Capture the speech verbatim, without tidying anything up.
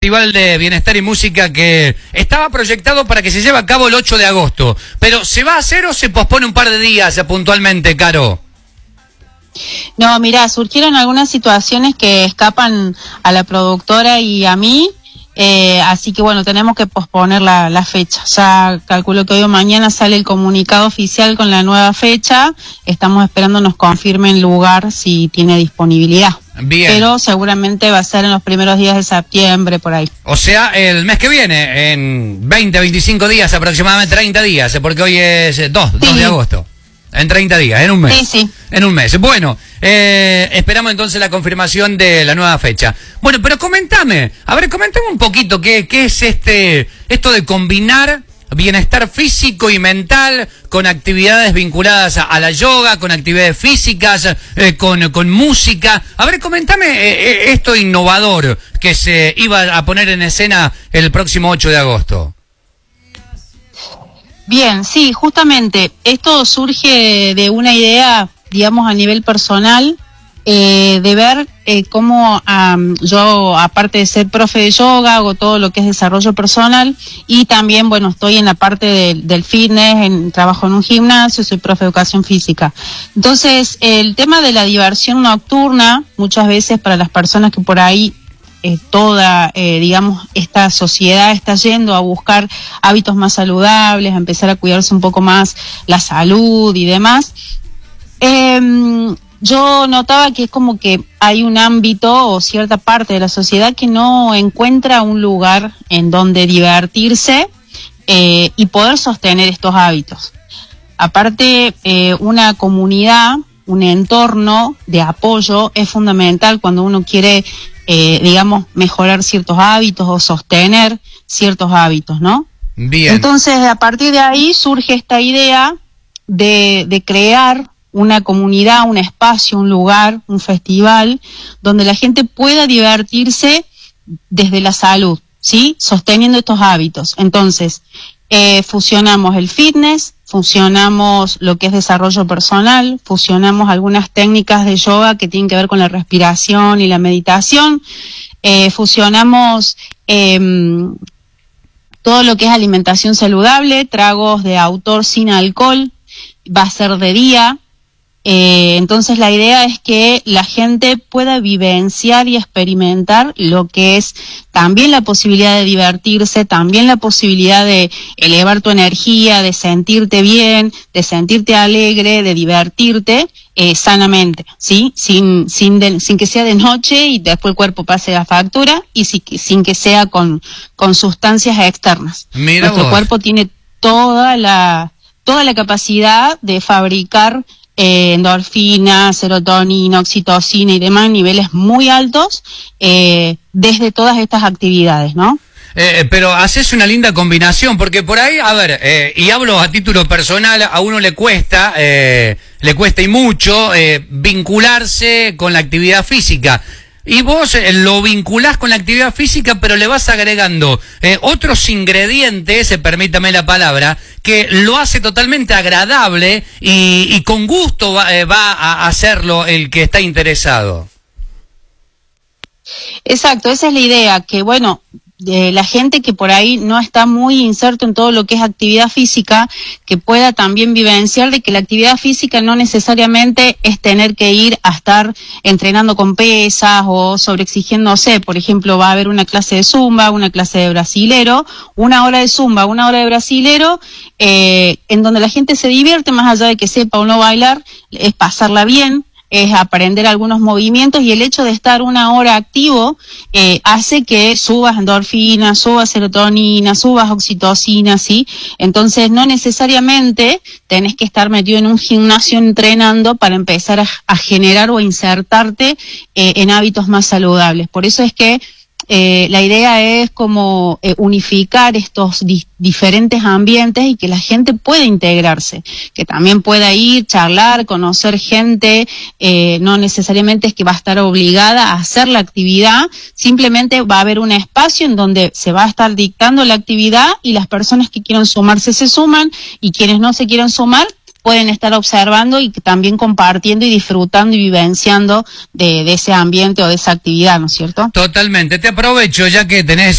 Festival de Bienestar y Música que estaba proyectado para que se lleve a cabo el ocho de agosto. Pero ¿se va a hacer o se pospone un par de días puntualmente, Caro? No, mirá, surgieron algunas situaciones que escapan a la productora y a mí, eh, así que bueno, tenemos que posponer la, la fecha. Ya calculo que hoy o mañana sale el comunicado oficial con la nueva fecha. Estamos esperando nos confirmen lugar si tiene disponibilidad. Bien. Pero seguramente va a ser en los primeros días de septiembre, por ahí. O sea, el mes que viene, en veinte, veinticinco días, aproximadamente treinta días, porque hoy es dos, sí. dos de agosto. En treinta días, en un mes. Sí, sí. En un mes. Bueno, eh, esperamos entonces la confirmación de la nueva fecha. Bueno, pero comentame, a ver, comentame un poquito qué, qué es este, esto de combinar bienestar físico y mental con actividades vinculadas a, a la yoga, con actividades físicas, eh, con, con música. A ver, comentame eh, esto innovador que se iba a poner en escena el próximo ocho de agosto. Bien, sí, justamente esto surge de una idea, digamos, a nivel personal, eh, de ver eh, cómo um, yo, aparte de ser profe de yoga, hago todo lo que es desarrollo personal y también, bueno, estoy en la parte de, del fitness, en, trabajo en un gimnasio, soy profe de educación física. Entonces, el tema de la diversión nocturna, muchas veces para las personas que por ahí Eh, toda, eh, digamos, esta sociedad está yendo a buscar hábitos más saludables, a empezar a cuidarse un poco más la salud y demás. Eh, yo notaba que es como que hay un ámbito o cierta parte de la sociedad que no encuentra un lugar en donde divertirse eh, y poder sostener estos hábitos. Aparte, eh, una comunidad, un entorno de apoyo es fundamental cuando uno quiere Eh, digamos, mejorar ciertos hábitos o sostener ciertos hábitos, ¿no? Bien. Entonces, a partir de ahí surge esta idea de, de crear una comunidad, un espacio, un lugar, un festival, donde la gente pueda divertirse desde la salud, ¿sí? Sosteniendo estos hábitos. Entonces, eh, fusionamos el fitness, fusionamos lo que es desarrollo personal, fusionamos algunas técnicas de yoga que tienen que ver con la respiración y la meditación, eh, fusionamos eh, todo lo que es alimentación saludable, tragos de autor sin alcohol, va a ser de día. Eh, entonces la idea es que la gente pueda vivenciar y experimentar lo que es también la posibilidad de divertirse, también la posibilidad de elevar tu energía, de sentirte bien, de sentirte alegre, de divertirte eh, sanamente, ¿sí? Sin, sin, de, sin que sea de noche y después el cuerpo pase la factura y si, sin que sea con, con sustancias externas. Mira Nuestro vos. cuerpo tiene toda la, toda la capacidad de fabricar Eh, endorfina, serotonina, oxitocina y demás, niveles muy altos, eh, desde todas estas actividades, ¿no? Eh, pero haces una linda combinación, porque por ahí, a ver, eh, y hablo a título personal, a uno le cuesta, eh, le cuesta y mucho, eh, vincularse con la actividad física. Y vos eh, lo vinculás con la actividad física, pero le vas agregando eh, otros ingredientes, eh, permítame la palabra, que lo hace totalmente agradable y, y con gusto va, eh, va a hacerlo el que está interesado. Exacto, esa es la idea, que bueno, de la gente que por ahí no está muy inserto en todo lo que es actividad física, que pueda también vivenciar de que la actividad física no necesariamente es tener que ir a estar entrenando con pesas o sobreexigiéndose. Por ejemplo, va a haber una clase de zumba, una clase de brasilero, una hora de zumba, una hora de brasilero, eh, en donde la gente se divierte, más allá de que sepa o no bailar, es pasarla bien, es aprender algunos movimientos, y el hecho de estar una hora activo eh, hace que subas endorfina, subas serotonina, subas oxitocina, ¿sí? Entonces no necesariamente tenés que estar metido en un gimnasio entrenando para empezar a, a generar o a insertarte eh, en hábitos más saludables. Por eso es que Eh, la idea es como eh, unificar estos di- diferentes ambientes y que la gente pueda integrarse, que también pueda ir, charlar, conocer gente, eh, no necesariamente es que va a estar obligada a hacer la actividad, simplemente va a haber un espacio en donde se va a estar dictando la actividad y las personas que quieran sumarse se suman y quienes no se quieran sumar pueden estar observando y también compartiendo y disfrutando y vivenciando de, de ese ambiente o de esa actividad, ¿no es cierto? Totalmente. Te aprovecho, ya que tenés